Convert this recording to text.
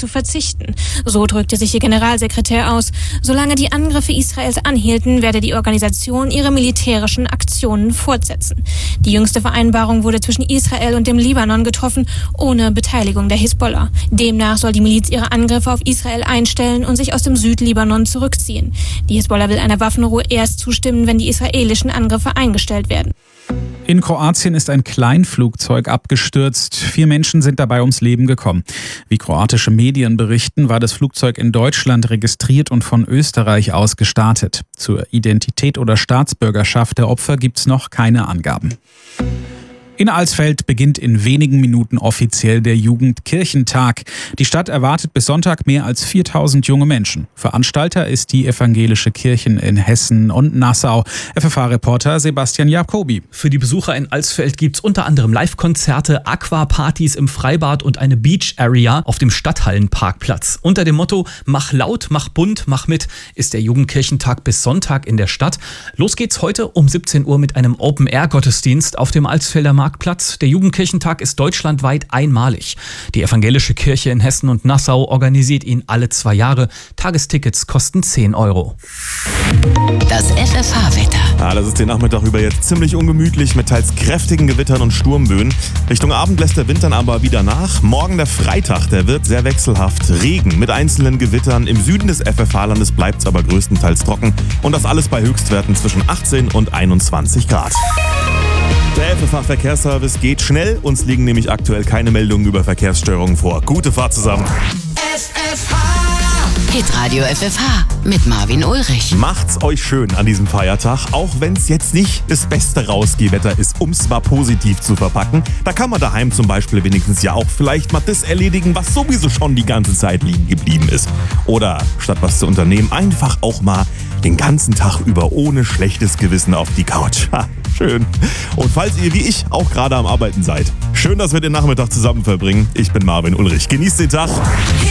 zu verzichten. So drückte sich ihr Generalsekretär aus. Solange die Angriffe Israels anhielten, werde die Organisation ihre militärischen Aktionen fortsetzen. Die jüngste Vereinbarung wurde zwischen Israel und dem Libanon getroffen, ohne Beteiligung der Hisbollah. Demnach soll die Miliz ihre Angriffe auf Israel einstellen und sich aus dem Südlibanon zurückziehen. Die Hisbollah will einer Waffenruhe erst zustimmen, wenn die israelischen Angriffe eingestellt werden. In Kroatien ist ein Kleinflugzeug abgestürzt. 4 Menschen sind dabei ums Leben gekommen. Wie kroatische Medien berichten, war das Flugzeug in Deutschland registriert und von Österreich aus gestartet. Zur Identität oder Staatsbürgerschaft der Opfer gibt's noch keine Angaben. In Alsfeld beginnt in wenigen Minuten offiziell der Jugendkirchentag. Die Stadt erwartet bis Sonntag mehr als 4000 junge Menschen. Veranstalter ist die Evangelische Kirche in Hessen und Nassau. FFH-Reporter Sebastian Jacobi. Für die Besucher in Alsfeld gibt's unter anderem Live-Konzerte, Aquapartys im Freibad und eine Beach-Area auf dem Stadthallenparkplatz. Unter dem Motto „Mach laut, mach bunt, mach mit" ist der Jugendkirchentag bis Sonntag in der Stadt. Los geht's heute um 17 Uhr mit einem Open-Air-Gottesdienst auf dem Alsfelder Marktplatz. Der Jugendkirchentag ist deutschlandweit einmalig. Die Evangelische Kirche in Hessen und Nassau organisiert ihn alle 2 Jahre. Tagestickets kosten 10 €. Das FFH-Wetter. Ja, das ist den Nachmittag über jetzt ziemlich ungemütlich mit teils kräftigen Gewittern und Sturmböen. Richtung Abend lässt der Wind dann aber wieder nach. Morgen der Freitag, der wird sehr wechselhaft. Regen mit einzelnen Gewittern. Im Süden des FFH-Landes bleibt es aber größtenteils trocken. Und das alles bei Höchstwerten zwischen 18 und 21 Grad. Der FFH-Verkehrsservice geht schnell. Uns liegen nämlich aktuell keine Meldungen über Verkehrsstörungen vor. Gute Fahrt zusammen. FFH. Hitradio FFH mit Marvin Ulrich. Macht's euch schön an diesem Feiertag, auch wenn es jetzt nicht das beste Rausgehwetter ist, um es mal positiv zu verpacken. Da kann man daheim zum Beispiel wenigstens ja auch vielleicht mal das erledigen, was sowieso schon die ganze Zeit liegen geblieben ist. Oder statt was zu unternehmen, einfach auch mal den ganzen Tag über ohne schlechtes Gewissen auf die Couch. Ha, schön. Und falls ihr wie ich auch gerade am Arbeiten seid, schön, dass wir den Nachmittag zusammen verbringen. Ich bin Marvin Ulrich. Genießt den Tag.